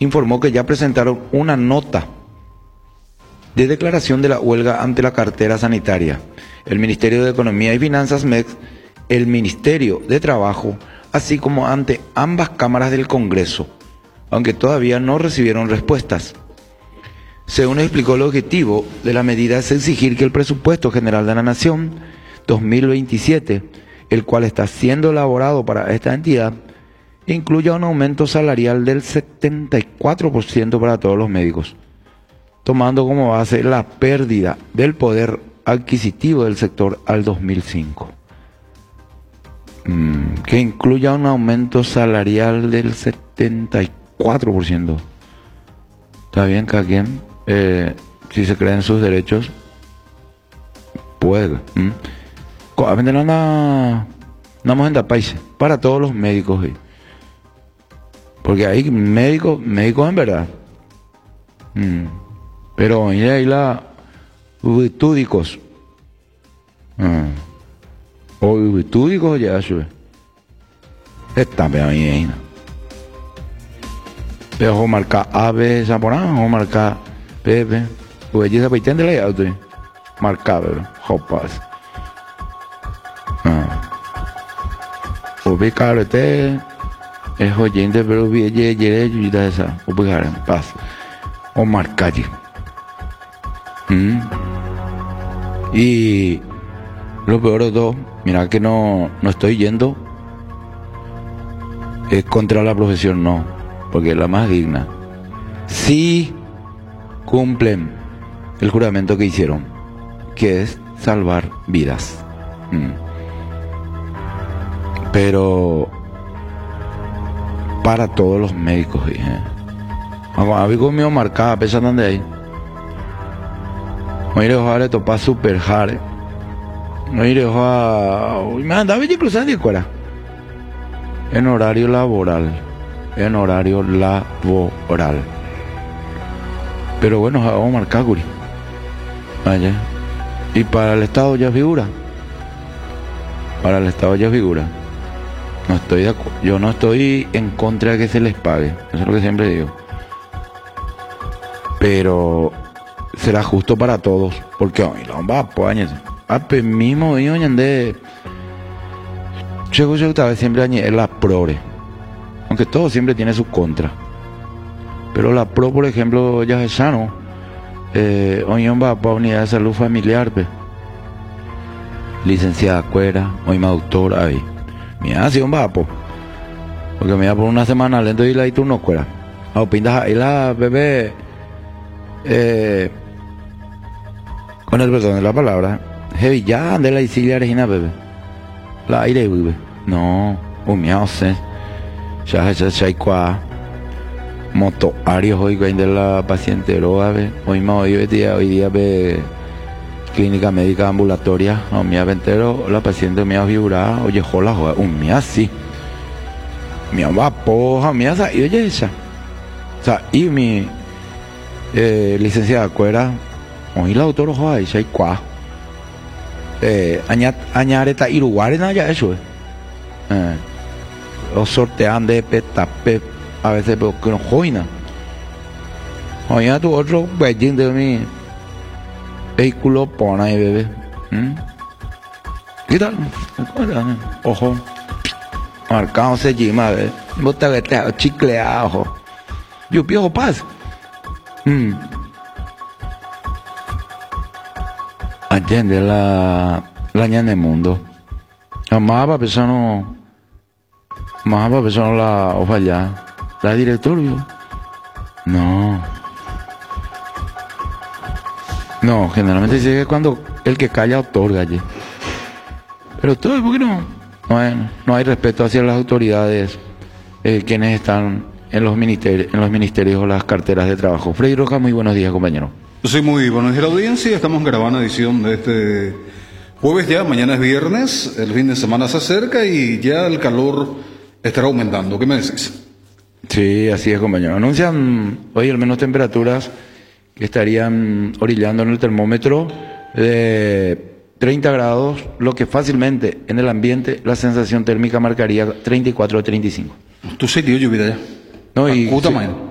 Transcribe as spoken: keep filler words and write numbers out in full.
informó que ya presentaron una nota de declaración de la huelga ante la cartera sanitaria. El Ministerio de Economía y Finanzas, M E X, el Ministerio de Trabajo, así como ante ambas cámaras del Congreso, aunque todavía no recibieron respuestas. Según explicó, el objetivo de la medida es exigir que el presupuesto general de la Nación dos mil veintisiete, el cual está siendo elaborado para esta entidad, incluya un aumento salarial del setenta y cuatro por ciento para todos los médicos, tomando como base la pérdida del poder adquisitivo del sector al dos mil cinco. Mm, que incluya un aumento salarial del setenta y cuatro por ciento. Está bien, cada quien, eh, si se cree en sus derechos, puede. ¿Mm? A ver, nada, andamos en país para todos los médicos, ¿sí? Porque hay médicos, médicos en verdad. Mm. Pero mira ahí la ubitúdicos. Mm. O ubitúdicos ya sube. Está bien. Pero marca A B Zamorán o marca P P. Pues ya se puede entender la auto. Marca, pero jopas. Ah. Ubicar este es oyente, pero vi ye ye ye esa. Ubicar en paz. O marcar. ¿Mm? Y lo peor de todo, mira que no, no estoy yendo es contra la profesión, no, porque es la más digna. Sí cumplen el juramento que hicieron, que es salvar vidas. ¿Mm? Pero para todos los médicos, ¿eh? Había conmigo marcada, pesar donde hay. Mire, ojalá topa super hard. Mire, ojalá. Me andaba yo cruzando de escuela. En horario laboral. En horario laboral. Pero bueno, vamos a marcar, Curi. Vaya. Y para el Estado ya figura. Para el Estado ya figura. No estoy de acuerdo. Yo no estoy en contra de que se les pague. Eso es lo que siempre digo. Pero será justo para todos, porque hoy la bomba apoyáñese. Ape mismo yo de Chego yo tal vez siempre añade la progre. Aunque todo siempre tiene su contra. Pero la pro, por ejemplo, ya es sano. Eh, hoy va para unidad de salud familiar, pe. Licenciada Cuera, hoy más doctor ahí. Mira, si un vapo. Porque me iba por una semana lento y la y tú no cuera. O pintas ahí la bebé. Eh, con el perdón de la palabra, heavy ya de la Isilia Regina, bebé. La aire, bebé. No, humease. Ya, ya, ya, ya, moto arios hoy de la paciente roba, hoy más hoy día, hoy día, ve clínica médica ambulatoria, o mi aventero, la paciente me ha figurado, oye, jola, jola, humease. Mi vapo, mi asa, y oye, esa. O sea, y mi. Eh, licenciada Cuera, hoy la autora joa y hay cuá. Eh, añareta iruguare na ya eso. Eh, los sortean de petape a veces pero que no joina. Oye, tu otro bellín de mi vehículo pone ahí, bebé. ¿Mm? ¿Qué tal? Ojo. Marcado se llama, bebé. Bota que te chiclea, ojo. Yo piojo paz. Mm. Atiende la la ña del mundo. Más para persona no. Más para persona la o falla. La directorio. No. No, generalmente dice que cuando el que calla otorga allí. Pero todo, ¿por qué no? No hay, no hay respeto hacia las autoridades, eh, quienes están en los ministerios, en los ministerios o las carteras de trabajo. Freddy Rojas, muy buenos días, compañero. Sí, muy buenos días a la audiencia. Estamos grabando una edición de este jueves ya, mañana es viernes, el fin de semana se acerca y ya el calor estará aumentando. ¿Qué me decís? Sí, así es, compañero. Anuncian hoy al menos temperaturas que estarían orillando en el termómetro de treinta grados, lo que fácilmente en el ambiente la sensación térmica marcaría treinta y cuatro o treinta y cinco. ¿Tú sí, tío, lluvia ya? No, y... Sí.